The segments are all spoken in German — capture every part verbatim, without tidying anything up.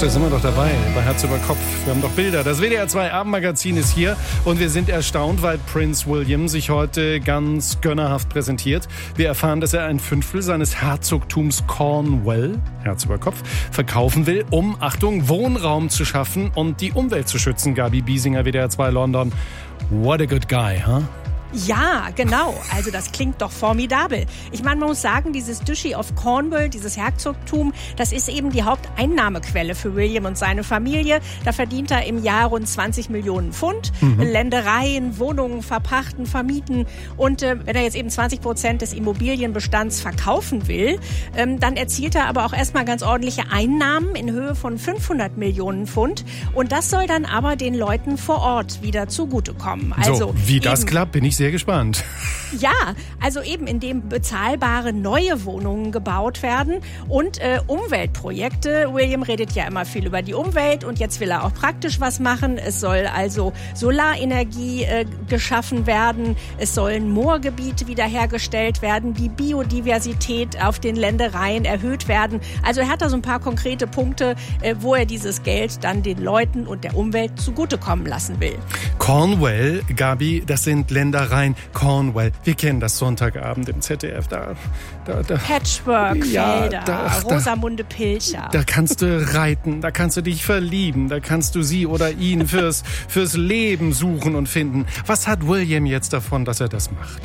da sind wir doch dabei, bei Herz über Kopf. Wir haben doch Bilder. Das W D R zwei Abendmagazin ist hier und wir sind erstaunt, weil Prince William sich heute ganz gönnerhaft präsentiert. Wir erfahren, dass er ein Fünftel seines Herzogtums Cornwall, Herz über Kopf, verkaufen will, um, Achtung, Wohnraum zu schaffen und die Umwelt zu schützen. Gabi Biesinger, W D R zwei London. What a good guy, huh? Ja, genau. Also das klingt doch formidabel. Ich meine, man muss sagen, dieses Duchy of Cornwall, dieses Herzogtum, das ist eben die Haupteinnahmequelle für William und seine Familie. Da verdient er im Jahr rund zwanzig Millionen Pfund. Mhm. Ländereien, Wohnungen verpachten, vermieten. Und äh, wenn er jetzt eben zwanzig Prozent des Immobilienbestands verkaufen will, ähm, dann erzielt er aber auch erstmal ganz ordentliche Einnahmen in Höhe von fünfhundert Millionen Pfund. Und das soll dann aber den Leuten vor Ort wieder zugutekommen. Also so, wie das klappt, bin ich sehr gespannt. Ja, also eben indem bezahlbare neue Wohnungen gebaut werden und äh, Umweltprojekte. William redet ja immer viel über die Umwelt und jetzt will er auch praktisch was machen. Es soll also Solarenergie äh, geschaffen werden. Es sollen Moorgebiete wiederhergestellt werden. Die Biodiversität auf den Ländereien erhöht werden. Also er hat da so ein paar konkrete Punkte, äh, wo er dieses Geld dann den Leuten und der Umwelt zugutekommen lassen will. Cornwall, Gabi, das sind Ländereien. Cornwall, wir kennen das Sonntagabend im Z D F. Da, da, da. Patchwork-Felder, ja, da, Rosamunde Pilcher. Da kannst du reiten, da kannst du dich verlieben, da kannst du sie oder ihn fürs, fürs Leben suchen und finden. Was hat William jetzt davon, dass er das macht?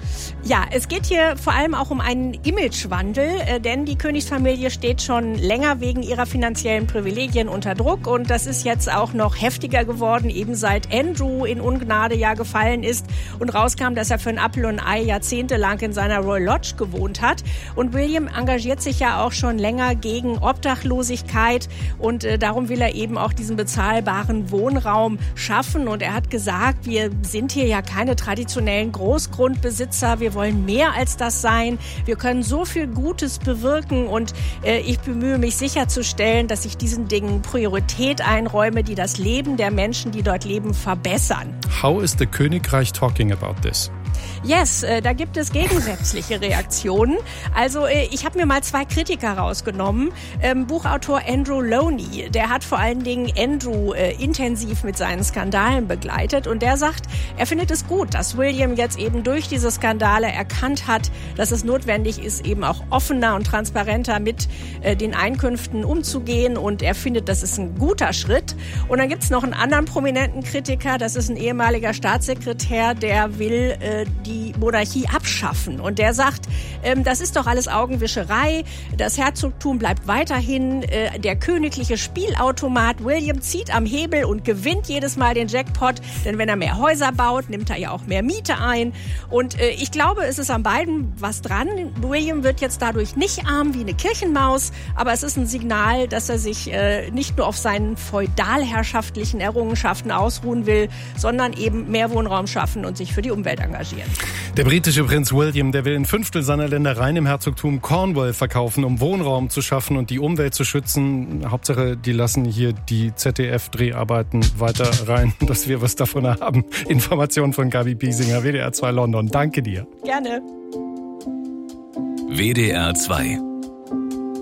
Ja, es geht hier vor allem auch um einen Imagewandel, äh, denn die Königsfamilie steht schon länger wegen ihrer finanziellen Privilegien unter Druck und das ist jetzt auch noch heftiger geworden, eben seit Andrew in Ungnade ja gefallen ist und rauskam, dass er für ein Apfel und ein Ei jahrzehntelang in seiner Royal Lodge gewohnt hat. Und William engagiert sich ja auch schon länger gegen Obdachlosigkeit und äh, darum will er eben auch diesen bezahlbaren Wohnraum schaffen und er hat gesagt, wir sind hier ja keine traditionellen Großgrundbesitzer, wir wollen mehr als das sein. Wir können so viel Gutes bewirken und äh, ich bemühe mich sicherzustellen, dass ich diesen Dingen Priorität einräume, die das Leben der Menschen, die dort leben, verbessern. How is the Königreich talking about this? Yes, äh, da gibt es gegensätzliche Reaktionen. Also äh, ich habe mir mal zwei Kritiker rausgenommen. Ähm, Buchautor Andrew Loney, der hat vor allen Dingen Andrew äh, intensiv mit seinen Skandalen begleitet und der sagt, er findet es gut, dass William jetzt eben durch diese Skandale erkannt hat, dass es notwendig ist, eben auch offener und transparenter mit äh, den Einkünften umzugehen und er findet, das ist ein guter Schritt. Und dann gibt's noch einen anderen prominenten Kritiker, das ist ein ehemaliger Staatssekretär, der will äh, die Monarchie abschaffen. Und der sagt, ähm, das ist doch alles Augenwischerei. Das Herzogtum bleibt weiterhin äh, der königliche Spielautomat. William zieht am Hebel und gewinnt jedes Mal den Jackpot. Denn wenn er mehr Häuser baut, nimmt er ja auch mehr Miete ein. Und äh, ich glaube, es ist an beiden was dran. William wird jetzt dadurch nicht arm wie eine Kirchenmaus. Aber es ist ein Signal, dass er sich äh, nicht nur auf seinen feudalherrschaftlichen Errungenschaften ausruhen will, sondern eben mehr Wohnraum schaffen und sich für die Umwelt engagieren. Der britische Prinz William, der will ein Fünftel seiner Ländereien im Herzogtum Cornwall verkaufen, um Wohnraum zu schaffen und die Umwelt zu schützen. Hauptsache, die lassen hier die Z D F-Dreharbeiten weiter rein, dass wir was davon haben. Informationen von Gabi Biesinger, W D R zwei London. Danke dir. Gerne. W D R zwei